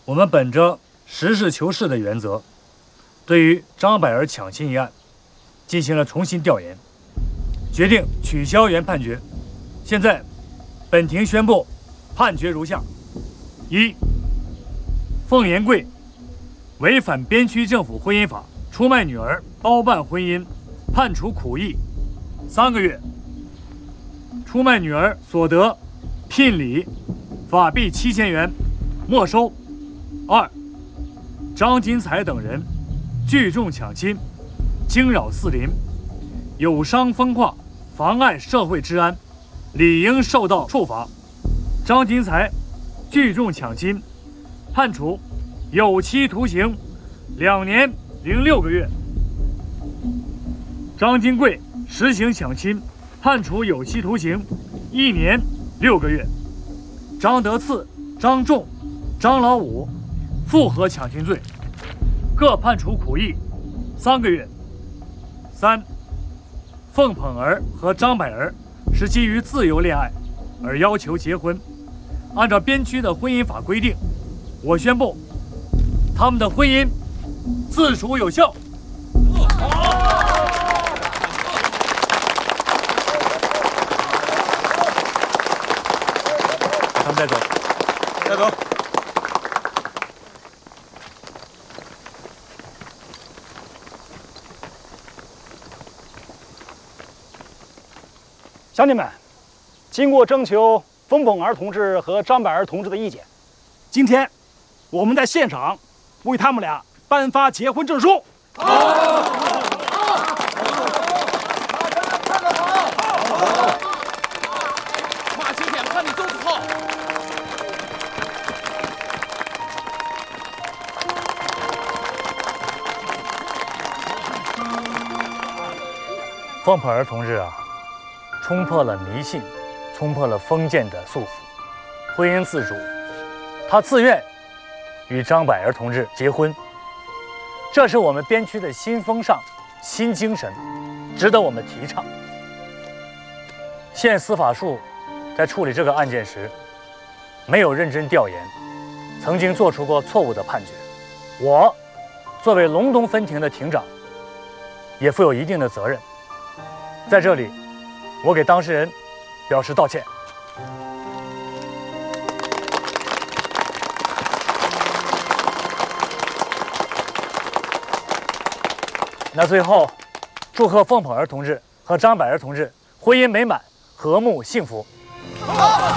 我们本着实事求是的原则，对于张柏儿抢亲一案进行了重新调研，决定取消原判决。现在，本庭宣布判决如下：一、凤延贵违反边区政府婚姻法，出卖女儿包办婚姻，判处苦役3个月；出卖女儿所得聘礼法币7000元，没收。2、张金才等人聚众抢亲，惊扰四邻，有伤风化，妨碍社会治安，理应受到处罚。张金才聚众抢亲，判处有期徒刑2年06个月；张金贵实行抢亲，判处有期徒刑1年6个月；张德赐、张仲、张老五复合抢亲罪，各判处苦役3个月。3、凤捧儿和张柏儿是基于自由恋爱而要求结婚，按照边区的婚姻法规定，我宣布他们的婚姻自主有效。他们带走， 带走。 乡亲们，经过征求冯捧儿同志和张柏儿同志的意见，今天我们在现场为他们俩颁发结婚证书。 马青天，看你做得好。 凤捧儿同志啊，冲破了迷信，冲破了封建的束缚，婚姻自主，他自愿与张柏儿同志结婚，这是我们边区的新风尚、新精神，值得我们提倡。县司法处在处理这个案件时，没有认真调研，曾经做出过错误的判决。我作为隆东分庭的庭长，也负有一定的责任。在这里，我给当事人表示道歉。那最后，祝贺凤捧儿同志和张柏儿同志婚姻美满、和睦幸福。 好。